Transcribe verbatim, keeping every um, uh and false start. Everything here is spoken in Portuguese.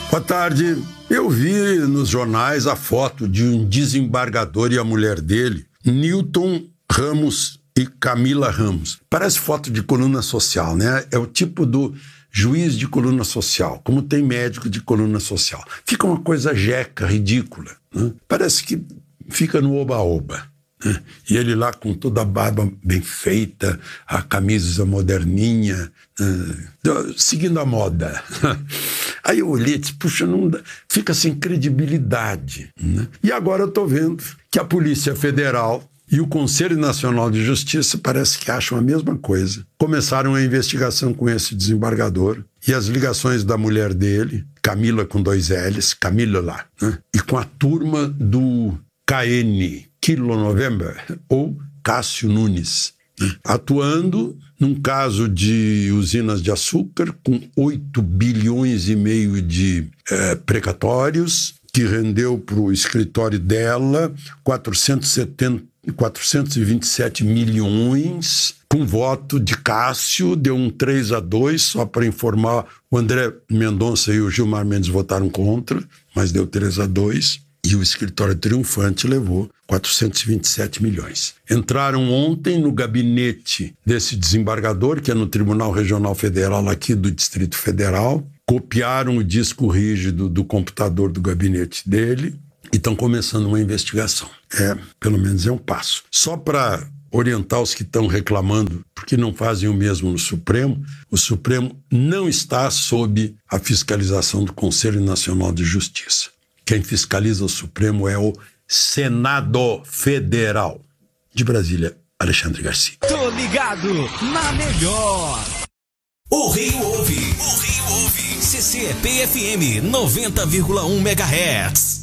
Boa tarde. Eu vi nos jornais a foto de um desembargador e a mulher dele, Newton Ramos e Camila Ramos. Parece foto de coluna social, né? É o tipo do juiz de coluna social, como tem médico de coluna social. Fica uma coisa jeca, ridícula, né? Parece que fica no oba-oba. Né? E ele lá com toda a barba bem feita, a camisa moderninha, uh, seguindo a moda. Aí eu olhei e disse, puxa, não dá, fica sem credibilidade. Né? E agora eu estou vendo que a Polícia Federal e o Conselho Nacional de Justiça parece que acham a mesma coisa. Começaram a investigação com esse desembargador e as ligações da mulher dele, Camila com dois L's, Camila lá, né? E com a turma do K N, Kilo November, ou Cássio Nunes, né? Atuando num caso de usinas de açúcar com oito bilhões e meio de eh, precatórios, que rendeu para o escritório dela quatrocentos e vinte e sete milhões, com voto de Cássio, deu um três a dois, só para informar, o André Mendonça e o Gilmar Mendes votaram contra, mas deu três a dois, e o escritório triunfante levou quatrocentos e vinte e sete milhões. Entraram ontem no gabinete desse desembargador, que é no Tribunal Regional Federal aqui do Distrito Federal, copiaram o disco rígido do computador do gabinete dele e estão começando uma investigação. É, pelo menos é um passo. Só para orientar os que estão reclamando porque não fazem o mesmo no Supremo, o Supremo não está sob a fiscalização do Conselho Nacional de Justiça. Quem fiscaliza o Supremo é o Senado Federal. De Brasília, Alexandre Garcia. Tô ligado na melhor. O Rio ouve. O Rio ouve. C C E P F M noventa vírgula um megahertz.